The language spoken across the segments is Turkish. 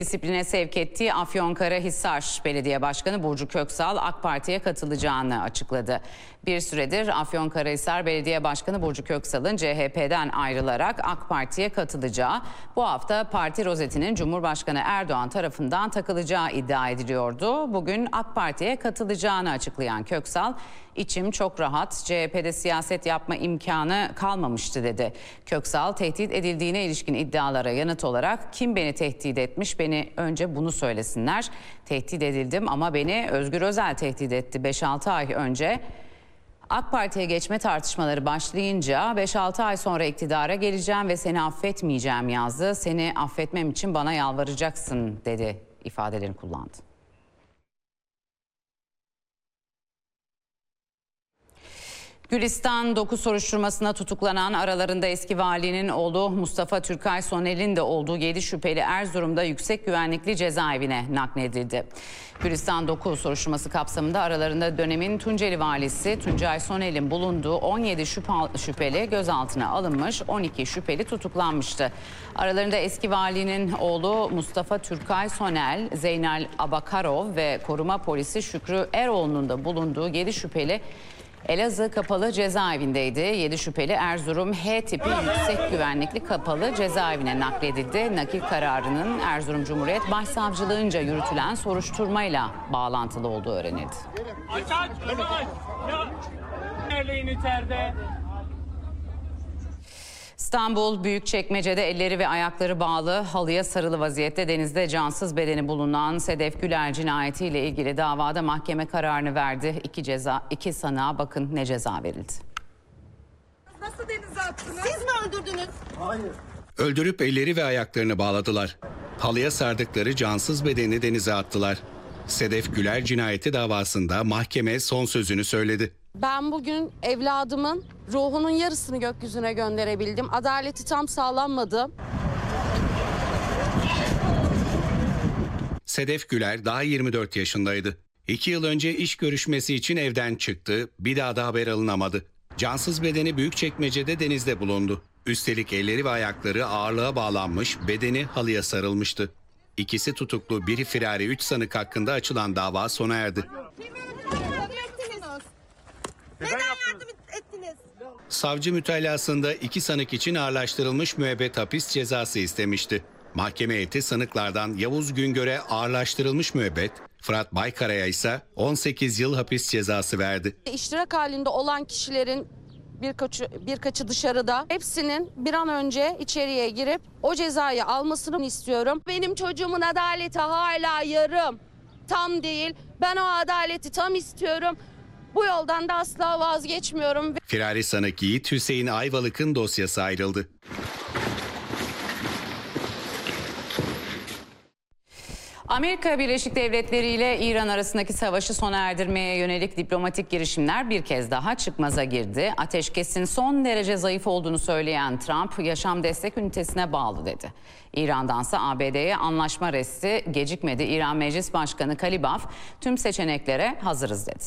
Disipline sevk ettiği Afyonkarahisar Belediye Başkanı Burcu Köksal AK Parti'ye katılacağını açıkladı. Bir süredir Afyonkarahisar Belediye Başkanı Burcu Köksal'ın CHP'den ayrılarak AK Parti'ye katılacağı, bu hafta parti rozetinin Cumhurbaşkanı Erdoğan tarafından takılacağı iddia ediliyordu. Bugün AK Parti'ye katılacağını açıklayan Köksal, "İçim çok rahat, CHP'de siyaset yapma imkanı kalmamıştı" dedi. Köksal, tehdit edildiğine ilişkin iddialara yanıt olarak "Kim beni tehdit etmiş, beni önce bunu söylesinler. Tehdit edildim ama beni Özgür Özel tehdit etti 5-6 ay önce. AK Parti'ye geçme tartışmaları başlayınca 5-6 ay sonra iktidara geleceğim ve seni affetmeyeceğim yazdı. Seni affetmem için bana yalvaracaksın" dedi ifadelerini kullandı. Gülistan 9 soruşturmasına tutuklanan, aralarında eski valinin oğlu Mustafa Türkay Soner'in de olduğu 7 şüpheli Erzurum'da yüksek güvenlikli cezaevine nakledildi. Gülistan 9 soruşturması kapsamında aralarında dönemin Tunceli valisi Tuncay Soner'in bulunduğu 17 şüpheli gözaltına alınmış, 12 şüpheli tutuklanmıştı. Aralarında eski valinin oğlu Mustafa Türkay Soner, Zeynel Abakarov ve koruma polisi Şükrü Eroğlu'nun da bulunduğu 7 şüpheli Elazığ Kapalı Cezaevindeydi. 7 şüpheli Erzurum H tipi yüksek güvenlikli kapalı cezaevine nakledildi. Nakil kararının Erzurum Cumhuriyet Başsavcılığınca yürütülen soruşturmayla bağlantılı olduğu öğrenildi. İstanbul Büyükçekmece'de elleri ve ayakları bağlı, halıya sarılı vaziyette denizde cansız bedeni bulunan Sedef Güler cinayetiyle ilgili davada mahkeme kararını verdi. İki sanığa bakın ne ceza verildi. Nasıl denize attınız? Siz mi öldürdünüz? Hayır. Öldürüp elleri ve ayaklarını bağladılar. Halıya sardıkları cansız bedeni denize attılar. Sedef Güler cinayeti davasında mahkeme son sözünü söyledi. Ben bugün evladımın ruhunun yarısını gökyüzüne gönderebildim. Adaleti tam sağlanmadı. Sedef Güler daha 24 yaşındaydı. 2 yıl önce iş görüşmesi için evden çıktı, bir daha da haber alınamadı. Cansız bedeni Büyükçekmece'de denizde bulundu. Üstelik elleri ve ayakları ağırlığa bağlanmış, bedeni halıya sarılmıştı. İkisi tutuklu, biri firari, 3 sanık hakkında açılan dava sona erdi. Neden yardım ettiniz? Savcı mütalasında 2 sanık için ağırlaştırılmış müebbet hapis cezası istemişti. Mahkeme heyeti sanıklardan Yavuz Güngör'e ağırlaştırılmış müebbet, Fırat Baykara'ya ise 18 yıl hapis cezası verdi. İştirak halinde olan kişilerin birkaçı dışarıda, hepsinin bir an önce içeriye girip o cezayı almasını istiyorum. Benim çocuğumun adaleti hala yarım, tam değil. Ben o adaleti tam istiyorum. Bu yoldan da asla vazgeçmiyorum. Firari sanık Yiğit Hüseyin Ayvalık'ın dosyası ayrıldı. Amerika Birleşik Devletleri ile İran arasındaki savaşı sona erdirmeye yönelik diplomatik girişimler bir kez daha çıkmaza girdi. Ateşkesin son derece zayıf olduğunu söyleyen Trump, yaşam destek ünitesine bağlı dedi. İran'dansa ABD'ye anlaşma resti gecikmedi. İran Meclis Başkanı Kalibaf, tüm seçeneklere hazırız dedi.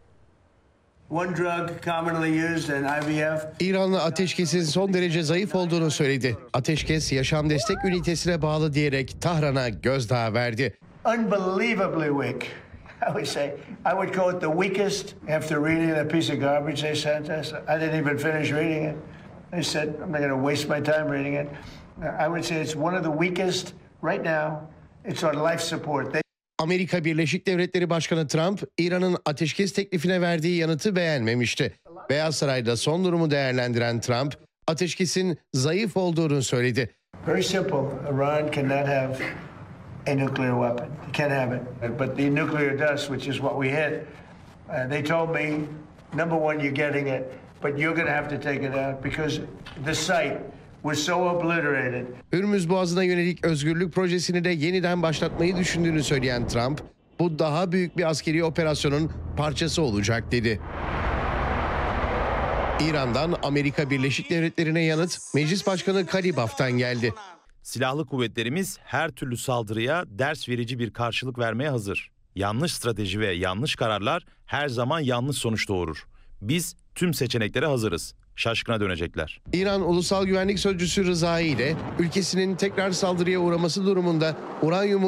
İranlı ateşkesin son derece zayıf olduğunu söyledi. Ateşkes yaşam destek ünitesine bağlı diyerek Tahran'a gözdağı verdi. Unbelievably weak. I would say I would call it the weakest after reading a piece of garbage they sent us. I didn't even finish reading it. They said I'm not going to waste my time reading it. I would say it's one of the weakest right now. It's on life support. Amerika Birleşik Devletleri Başkanı Trump, İran'ın ateşkes teklifine verdiği yanıtı beğenmemişti. Beyaz Saray'da son durumu değerlendiren Trump, ateşkesin zayıf olduğunu söyledi. Very simple. Iran cannot have a nuclear weapon. They can't have it. But the nuclear does, which is what we hit. They told me, number one, you're getting it, but you're going to have to take it out because the site was so obliterated. Hürmüz Boğazı'na yönelik özgürlük projesini de yeniden başlatmayı düşündüğünü söyleyen Trump, bu daha büyük bir askeri operasyonun parçası olacak dedi. İran'dan Amerika Birleşik Devletleri'ne yanıt Meclis Başkanı Kalibaf'tan geldi. Silahlı kuvvetlerimiz her türlü saldırıya ders verici bir karşılık vermeye hazır. Yanlış strateji ve yanlış kararlar her zaman yanlış sonuç doğurur. Biz tüm seçeneklere hazırız. şaşkına dönecekler. İran Ulusal Güvenlik Sözcüsü Rızai ile ülkesinin tekrar saldırıya uğraması durumunda uranyumu